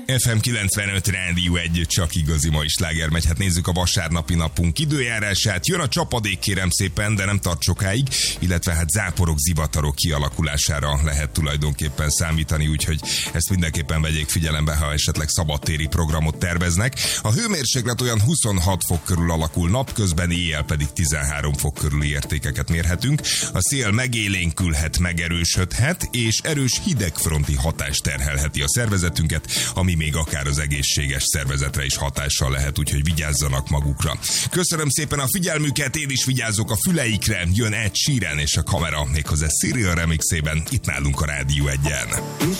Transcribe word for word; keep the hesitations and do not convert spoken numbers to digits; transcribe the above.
ef em kilencvenöt Rádió egy, csak igazi mai sláger megy. Hát nézzük a vasárnapi napunk időjárását. Jön a csapadék, kérem szépen, de nem tart sokáig, illetve hát záporok, zivatarok kialakulására lehet tulajdonképpen számítani, úgyhogy ezt mindenképpen vegyék figyelembe, ha esetleg szabadtéri programot terveznek. A hőmérséklet olyan huszonhat fok körül alakul napközben, éjjel pedig tizenhárom fok körüli értékeket mérhetünk. A szél megélénkülhet, megerősödhet, és erős hidegfronti hatást terhelheti a szervezetünket, ami még akár az egészséges szervezetre is hatással lehet, úgyhogy vigyázzanak magukra. Köszönöm szépen a figyelmüket, én is vigyázok a füleikre, jön Ed Sheeran és a kamera, méghozzá Serial remixében, itt nálunk a Rádió egyen.